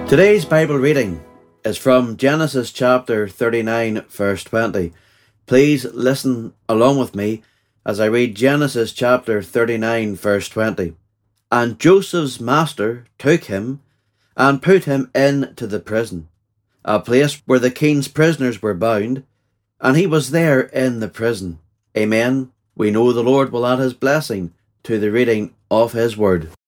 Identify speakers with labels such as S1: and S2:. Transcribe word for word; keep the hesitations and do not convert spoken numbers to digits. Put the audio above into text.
S1: Today's Bible reading is from Genesis chapter thirty-nine, verse twenty. Please listen along with me as I read Genesis chapter thirty-nine, verse twenty. And Joseph's master took him and put him into the prison, a place where the king's prisoners were bound, and he was there in the prison. Amen. We know the Lord will add his blessing to the reading of his word.